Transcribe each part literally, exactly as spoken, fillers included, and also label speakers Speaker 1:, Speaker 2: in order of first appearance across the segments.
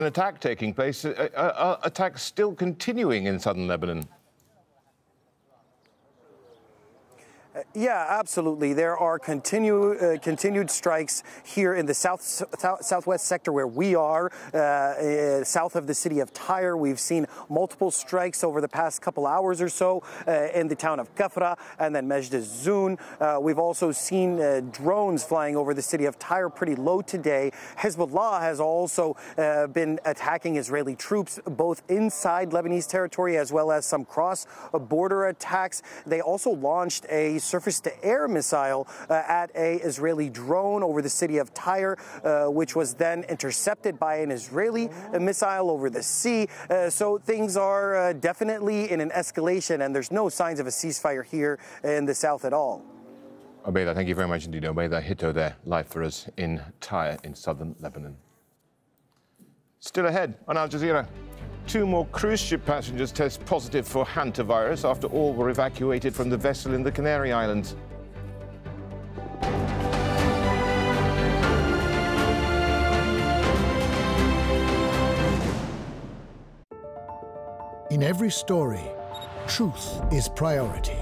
Speaker 1: An attack taking place, uh, uh, attacks still continuing in southern Lebanon.
Speaker 2: Uh, yeah, absolutely. There are continue, uh, continued strikes here in the south, south southwest sector where we are, uh, uh, south of the city of Tyre. We've seen multiple strikes over the past couple hours or so uh, in the town of Kafra and then Majd az-Zoun. Uh, we've also seen uh, drones flying over the city of Tyre pretty low today. Hezbollah has also uh, been attacking Israeli troops both inside Lebanese territory as well as some cross-border attacks. They also launched a surface-to-air missile uh, at a Israeli drone over the city of Tyre, uh, which was then intercepted by an Israeli uh, missile over the sea. Uh, so things are uh, definitely in an escalation, and there's no signs of a ceasefire here in the south at all.
Speaker 1: Obeda, thank you very much indeed. Obeda Hitto there, live for us in Tyre in southern Lebanon. Still ahead on Al Jazeera. Two more cruise ship passengers test positive for hantavirus after all were evacuated from the vessel in the Canary Islands.
Speaker 3: In every story, truth is priority.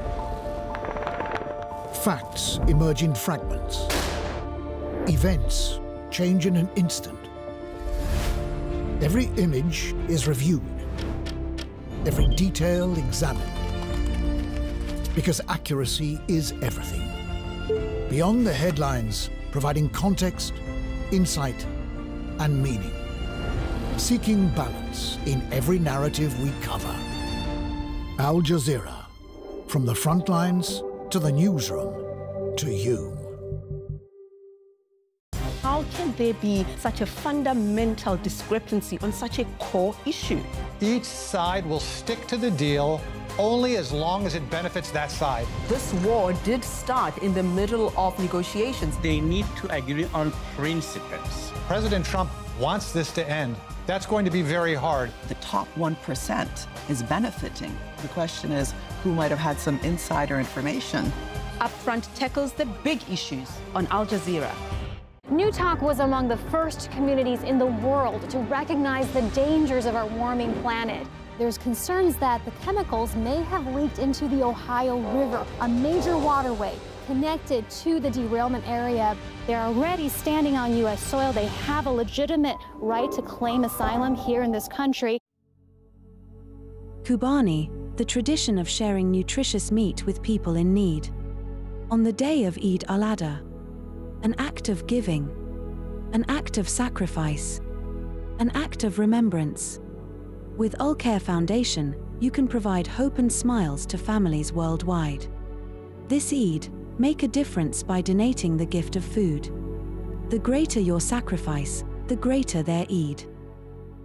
Speaker 3: Facts emerge in fragments. Events change in an instant. Every image is reviewed, every detail examined, because accuracy is everything. Beyond the headlines, providing context, insight, and meaning. Seeking balance in every narrative we cover. Al Jazeera, from the front lines to the newsroom to you.
Speaker 4: How can there be such a fundamental discrepancy on such a core issue?
Speaker 5: Each side will stick to the deal only as long as it benefits that side.
Speaker 6: This war did start in the middle of negotiations.
Speaker 7: They need to agree on principles.
Speaker 5: President Trump wants this to end. That's going to be very hard.
Speaker 8: The top one percent is benefiting. The question is, who might have had some insider information?
Speaker 4: Upfront tackles the big issues on Al Jazeera.
Speaker 9: New Talk was among the first communities in the world to recognize the dangers of our warming planet. There's concerns that the chemicals may have leaked into the Ohio River, a major waterway connected to the derailment area. They're already standing on U S soil. They have a legitimate right to claim asylum here in this country.
Speaker 10: Kubani, the tradition of sharing nutritious meat with people in need. On the day of Eid al-Adha, an act of giving, an act of sacrifice, an act of remembrance. With Al-Khair Foundation, you can provide hope and smiles to families worldwide. This Eid, make a difference by donating the gift of food. The greater your sacrifice, the greater their Eid.